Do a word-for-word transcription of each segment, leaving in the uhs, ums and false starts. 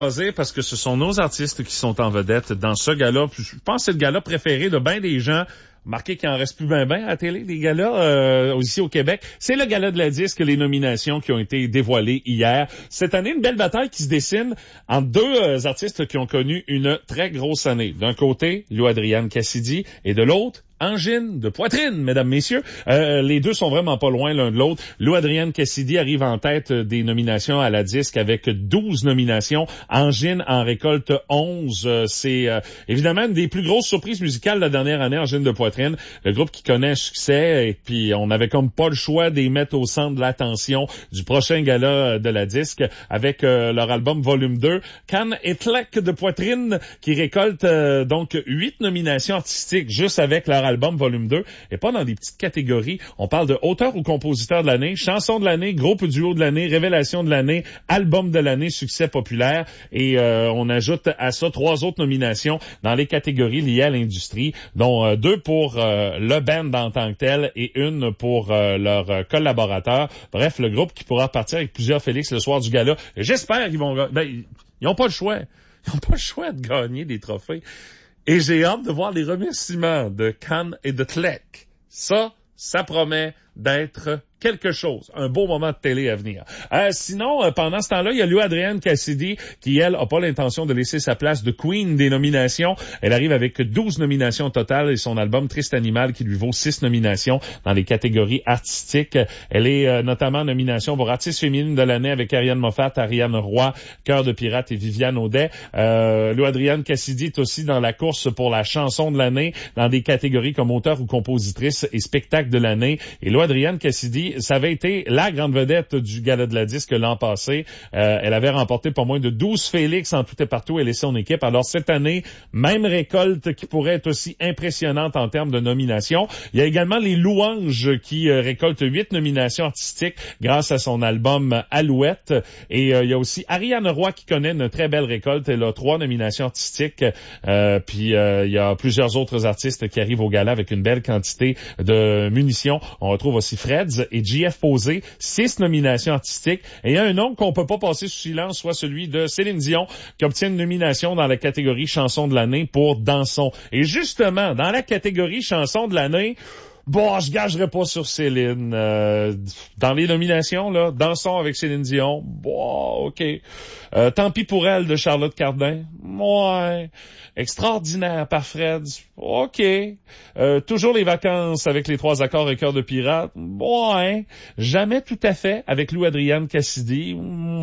parce que ce sont nos artistes qui sont en vedette dans ce gala. Je pense que c'est le gala préféré de bien des gens. Marqué qu'il en reste plus ben ben à la télé, les galas, euh, ici au Québec. C'est le gala de la disque, les nominations qui ont été dévoilées hier. Cette année, une belle bataille qui se dessine entre deux euh, artistes qui ont connu une très grosse année. D'un côté, Lou Adrian Cassidy, et de l'autre, angine de poitrine, mesdames, messieurs. Euh, les deux sont vraiment pas loin l'un de l'autre. Lou Adrian Cassidy arrive en tête des nominations à la disque avec douze nominations. Angine en récolte onze. Euh, c'est euh, évidemment une des plus grosses surprises musicales de la dernière année, Angine de poitrine. Le groupe qui connaît un succès, et puis on avait comme pas le choix d'y mettre au centre de l'attention du prochain gala de la disque avec euh, leur album Volume deux. Can et Tlek de poitrine qui récolte euh, donc huit nominations artistiques juste avec leur album Volume deux, et pas dans des petites catégories. On parle de auteur ou compositeur de l'année, chanson de l'année, groupe duo de l'année, révélation de l'année, album de l'année, succès populaire, et euh, on ajoute à ça trois autres nominations dans les catégories liées à l'industrie, dont euh, deux pour euh, le band en tant que tel et une pour euh, leurs collaborateurs. Bref, le groupe qui pourra partir avec plusieurs Félix le soir du gala. J'espère qu'ils vont... Ben, ils n'ont pas le choix. Ils n'ont pas le choix de gagner des trophées. Et j'ai hâte de voir les remerciements de Can et de Tlek. Ça, ça promet d'être quelque chose. Un beau moment de télé à venir. Euh, sinon, euh, pendant ce temps-là, il y a Lou Adrian Cassidy qui, elle, a pas l'intention de laisser sa place de Queen des nominations. Elle arrive avec douze nominations totales et son album Triste Animal qui lui vaut six nominations dans les catégories artistiques. Elle est euh, notamment en nomination pour artiste féminine de l'année avec Ariane Moffat, Ariane Roy, Cœur de pirate et Viviane Audet. Euh, Lou Adrian Cassidy est aussi dans la course pour la chanson de l'année dans des catégories comme auteur ou compositrice et spectacle de l'année. Et Lou Adrian Cassidy, ça avait été la grande vedette du gala de la disque l'an passé. Euh, elle avait remporté pas moins de douze Félix en tout et partout, elle et son équipe. Alors cette année, même récolte qui pourrait être aussi impressionnante en termes de nominations. Il y a également les Louanges qui euh, récoltent huit nominations artistiques grâce à son album Alouette. Et euh, il y a aussi Ariane Roy qui connaît une très belle récolte. Elle a trois nominations artistiques. Euh, puis euh, il y a plusieurs autres artistes qui arrivent au gala avec une belle quantité de munitions. On retrouve aussi Freds et J F Posé, six nominations artistiques. Et il y a un nom qu'on peut pas passer sous silence, soit celui de Céline Dion, qui obtient une nomination dans la catégorie chanson de l'année pour Dansons. Et justement, dans la catégorie chanson de l'année, bon, je gagerai pas sur Céline. Euh, dans les nominations, là, Dansons avec Céline Dion, bon, OK. Euh, Tant pis pour elle de Charlotte Cardin, ouais. Extraordinaire par Fred, OK. Euh, toujours les vacances avec les trois accords et cœur de pirate, ouais. Jamais tout à fait avec Lou Adrian Cassidy,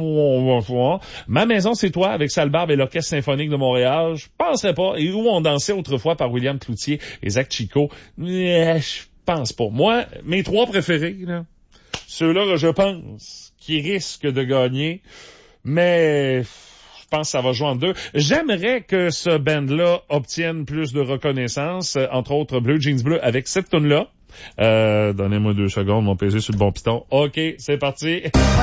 ouais. Ma maison c'est toi avec Salbarbe et l'Orchestre symphonique de Montréal, je penserais pas. Et où on dansait autrefois par William Cloutier et Zach Chico, je pense pas. Moi, mes trois préférés, là, ceux-là, je pense, qui risquent de gagner, mais je pense que ça va jouer en deux. J'aimerais que ce band-là obtienne plus de reconnaissance, entre autres Bleu Jeans Bleu avec cette tune-là. Euh, donnez-moi deux secondes, mon P C sur le bon piton. OK, c'est parti.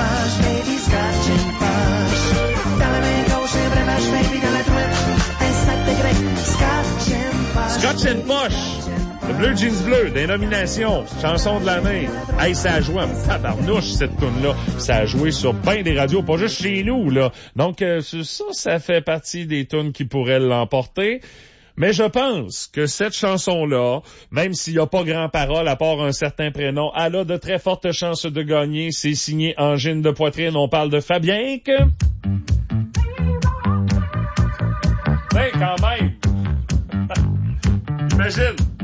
Scotch and Posh. Le Bleu Jeans Bleu, des nominations, chanson de l'année. Hey, ça a joué en tabarnouche, cette tune-là. Ça a joué sur bien des radios, pas juste chez nous, là. Donc, euh, ça, ça fait partie des tunes qui pourraient l'emporter. Mais je pense que cette chanson-là, même s'il n'y a pas grand parole à part un certain prénom, elle a de très fortes chances de gagner. C'est signé Angine de poitrine. On parle de Fabien que... Ben, quand même. Imagine.